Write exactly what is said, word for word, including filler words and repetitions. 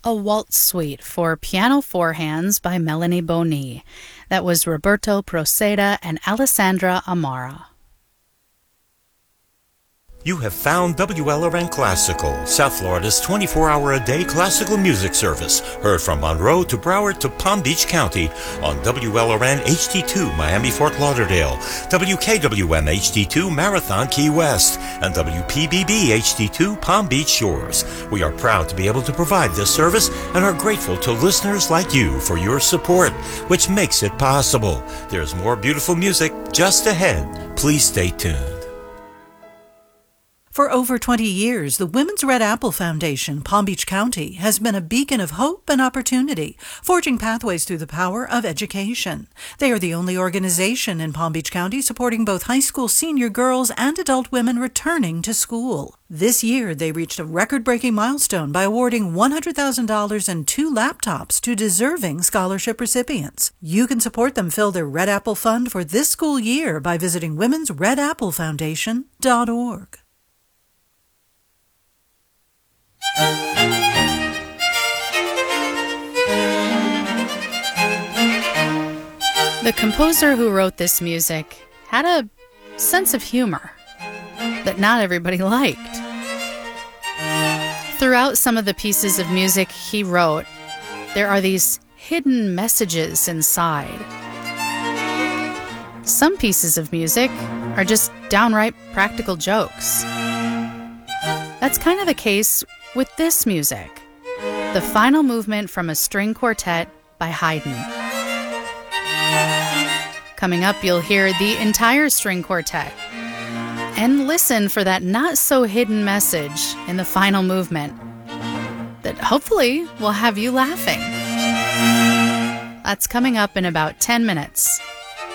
A Waltz Suite for Piano Four Hands by Melanie Boni. That was Roberto Proceda and Alessandra Amara. You have found W L R N Classical, South Florida's twenty-four hour a day classical music service. Heard from Monroe to Broward to Palm Beach County on W L R N H D two Miami Fort Lauderdale, W K W M H D two Marathon Key West, and W P B B H D two Palm Beach Shores. We are proud to be able to provide this service and are grateful to listeners like you for your support, which makes it possible. There's more beautiful music just ahead. Please stay tuned. For over twenty years, the Women's Red Apple Foundation, Palm Beach County, has been a beacon of hope and opportunity, forging pathways through the power of education. They are the only organization in Palm Beach County supporting both high school senior girls and adult women returning to school. This year, they reached a record-breaking milestone by awarding one hundred thousand dollars and two laptops to deserving scholarship recipients. You can support them fill their Red Apple Fund for this school year by visiting womens red apple foundation dot org. The composer who wrote this music had a sense of humor that not everybody liked. Throughout some of the pieces of music he wrote, there are these hidden messages inside. Some pieces of music are just downright practical jokes. That's kind of the case with this music, the final movement from a string quartet by Haydn. Coming up, you'll hear the entire string quartet and listen for that not-so-hidden message in the final movement that hopefully will have you laughing. That's coming up in about ten minutes.